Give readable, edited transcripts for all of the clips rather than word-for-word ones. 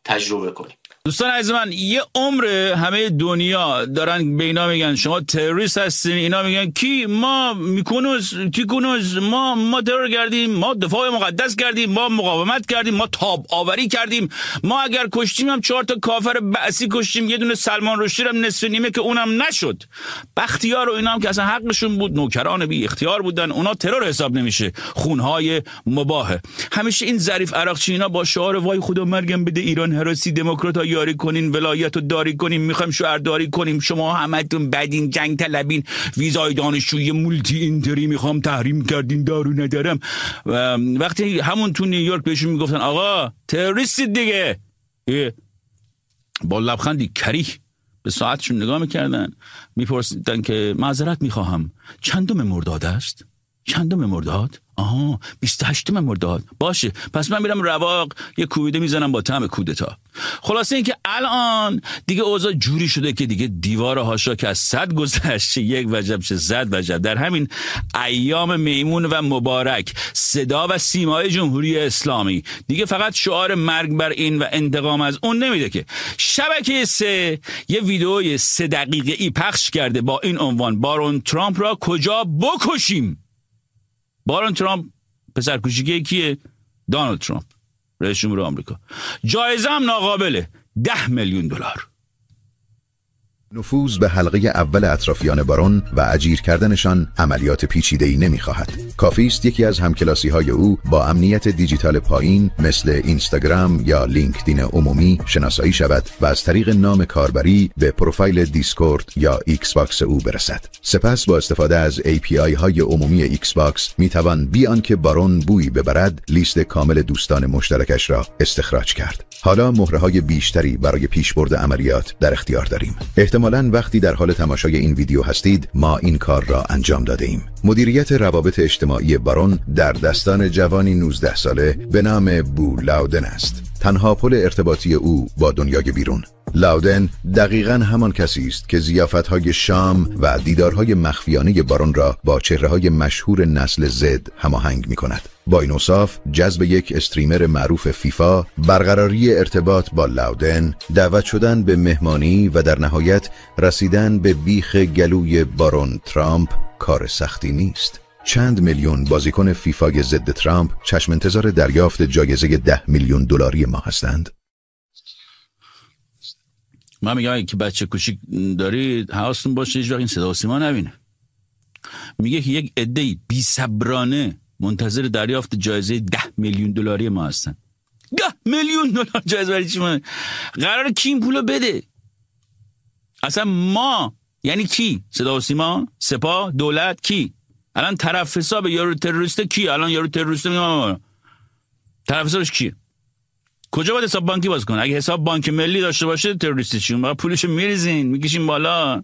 تجربه کنیم. دوستان عزیز من، یه عمر همه دنیا دارن به اینا میگن شما تروریست هستین، اینا میگن کی؟ ما تیکونوز ما ترور کردیم، ما دفاع مقدس کردیم، ما مقاومت کردیم، ما تاب آوری کردیم، ما اگر کشتیم هم 4 تا کافر بعثی کشتیم، یه دونه سلمان رشدی هم نصف نیمه که اونم نشد. بختیار و اینا هم که اصلا حقشون بود، نوکران بی اختیار بودن، اونا ترور حساب نمیشه، خونهای مباهه. همیشه این ظریف عراقچی اینا با شعار وای خدا مرگم بده ایران هراسی دموکرات یاری کنین، ولایت رو داری کنین، میخوایم شهرداری کنیم، شما همتون بدین، جنگ طلبین، ویزای دانشجوی مولتی اینتری میخوام تحریم کردین، دارو ندارم. وقتی همون تو نیویورک بهشون میگفتن آقا تروریستید دیگه، با لبخندی کریه به ساعتشون نگاه میکردن، میپرسیدن که معذرت میخواهم چندم مرداد است؟ چندم مرداد؟ 28 مرداد. باشه، پس من میرم رواق یه کوبیده میزنم با طعم کودتا. خلاصه این که الان دیگه اوضاع جوری شده که دیگه دیوار هاشا که از 100 گذشته 1 وجب شه 100 وجب. در همین ایام میمون و مبارک صدا و سیمای جمهوری اسلامی دیگه فقط شعار مرگ بر این و انتقام از اون نمیده که. شبکه 3 یه ویدئوی 3 دقیقه‌ای پخش کرده با این عنوان بارون ترامپ را کجا بکشیم. بارون ترامپ پسر کوچیکه کیه؟ دونالد ترامپ، رئیس جمهور آمریکا. جایزه هم ناقابله، $10 میلیون. نفوذ به حلقه اول اطرافیان بارون و اجیر کردنشان عملیات پیچیده‌ای نمی‌خواهد. کافی است یکی از همکلاسی‌های او با امنیت دیجیتال پایین مثل اینستاگرام یا لینکدین عمومی شناسایی شود و از طریق نام کاربری به پروفایل دیسکورد یا ایکس باکس او برسد. سپس با استفاده از API های عمومی ایکس باکس می‌توان بی آنکه بارون بویی ببرد لیست کامل دوستان مشترکش را استخراج کرد. حالا مهره‌های بیشتری برای پیشبرد عملیات در اختیار داریم. احتمالاً وقتی در حال تماشای این ویدیو هستید ما این کار را انجام داده ایم. مدیریت روابط اجتماعی بارون در دستان جوانی 19 ساله به نام بو لاودن است. تنها پل ارتباطی او با دنیای بیرون. لاودن دقیقاً همان کسی است که ضیافت‌های شام و دیدارهای مخفیانه بارون را با چهره‌های مشهور نسل زد هماهنگ می‌کند. با این اوصاف جذب یک استریمر معروف فیفا، برقراری ارتباط با لاودن، دعوت شدن به مهمانی و در نهایت رسیدن به بیخ گلوی بارون ترامپ کار سختی نیست. چند میلیون بازیکن فیفای ضد ترامپ چشم انتظار دریافت جایزه $10 میلیون ما هستند. من میگم اگه که بچه کوچیک دارید حواستون باشه هیچ وقت این صدا و سیما نبینه. میگه که یک عده‌ای بی‌صبرانه منتظر دریافت جایزه $10 میلیون ما هستن. $10 میلیون جایزه برای چی؟ ما قراره کی این پولو بده؟ اصلا ما یعنی کی؟ صدا و سیما، سپاه، دولت، کی؟ الان طرف حساب یارو تروریست کی؟ الان یارو تروریست میگم طرف حسابش کیه؟ کجا باید حساب بانکی باز کنه؟ اگه حساب بانک ملی داشته باشه تروریستی چی؟ ما پولشو میریزین میکشین بالا.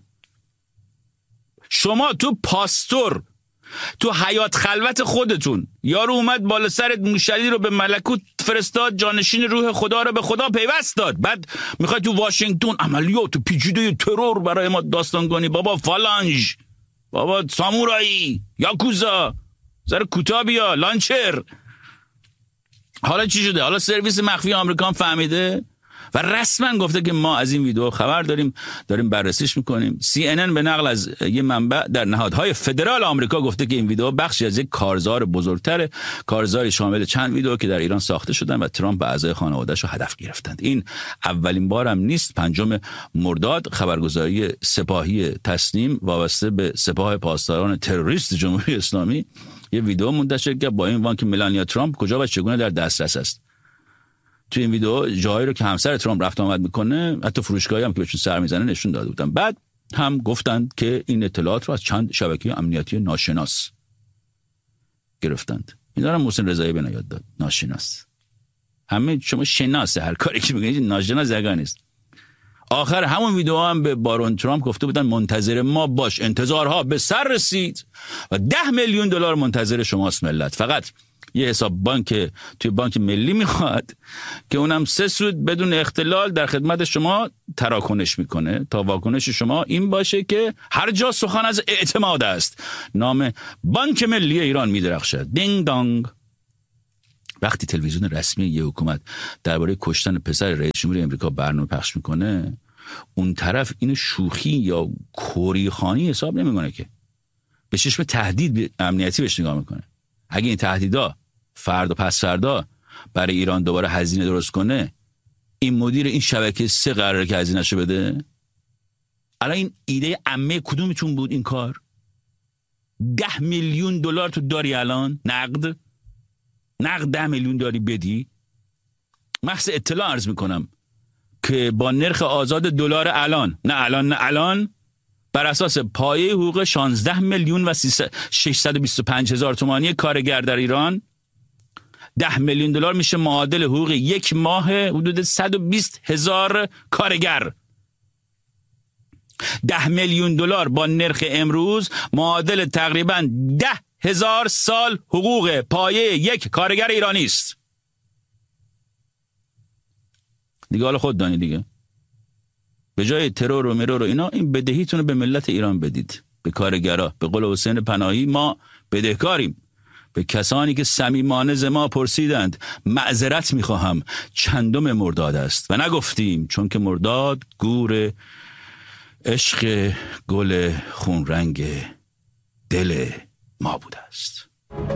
شما تو پاستور تو حیات خلوت خودتون یارو اومد بالا سرت موشلی رو به ملکوت فرستاد، جانشین روح خدا رو به خدا پیوست داد، بعد میخوای تو واشنگتن عملیات پیچیده ترور برای ما داستان کنی؟ بابا فالانج، بابا سامورایی، یاکوزا، زره کوتاه بیا، لانچر. حالا چی شده؟ حالا سرویس مخفی آمریکا فهمیده و رسما گفته که ما از این ویدیو خبر داریم بررسیش میکنیم. CNN به نقل از یه منبع در نهادهای فدرال آمریکا گفته که این ویدیو بخشی از یک کارزار بزرگتره، کارزاری شامل چند ویدیو که در ایران ساخته شدن و ترامپ و اعضای خانواده‌اش رو هدف گرفتند. این اولین بار هم نیست. 5 مرداد خبرگزاری سپاهی تسنیم وابسته به سپاه پاسداران تروریست جمهوری اسلامی یه ویدیو منتشر کرد با این عنوان که ملانیا ترامپ کجا و چگونه در دسترس است. تو این ویدیو جایی رو که همسر ترامپ رفت آمد میکنه، حتی فروشگاهی هم که بهشون سر میزنه نشون داده بودن. بعد هم گفتند که این اطلاعات رو از چند شبکه امنیتی ناشناس گرفتند. اینا رو محسن رضایی بنا یاد داد. ناشناس همه شما شناسه هر کاری که میگید، ناشناس زگان نیست. آخر همون ویدیو هم به بارون ترامپ گفته بودن منتظر ما باش، انتظارها به سر رسید و $10 میلیون منتظر شماست ملت. فقط یه حساب بانک توی بانک ملی میخواد که اونم 3 سود بدون اختلال در خدمت شما تراکنش میکنه تا واکنش شما این باشه که هر جا سخن از اعتماد است نام بانک ملی ایران میدرخشد. دینگ دانگ. وقتی تلویزیون رسمی یه حکومت درباره کشتن پسر رئیس جمهور امریکا برنامه پخش میکنه، اون طرف اینو شوخی یا کوریخانی حساب نمیکنه، که به چشم تهدید امنیتی بهش نگاه میکنه. اگه این تهدیدا فردا پس فردا برای ایران دوباره هزینه درست کنه، این مدیر این شبکه 3 قراره که هزینه‌شو بده. الان این ایده عمه کدومتون بود این کار؟ 10 میلیون دلار تو داری الان نقد 10 میلیون داری بدی. محض اطلاع عرض میکنم که با نرخ آزاد دلار الان بر اساس پایه حقوق 16 میلیون و 625 هزار تومانی کارگر در ایران، 10 میلیون دلار میشه معادل حقوق یک ماه حدود 120 هزار کارگر. 10 میلیون دلار با نرخ امروز معادل تقریباً 10,000 سال حقوق پایه یک کارگر ایرانی است. دیگه حالا خود دانی دیگه. به جای ترور و مرور و اینا، این بدهیتون رو به ملت ایران بدید، به کارگرها. به قول حسین پناهی ما بدهکاریم به کسانی که صمیمانه ز ما پرسیدند معذرت میخواهم چندم مرداد است و نگفتیم، چون که مرداد گور عشق گل خونرنگ دل ما بوده است.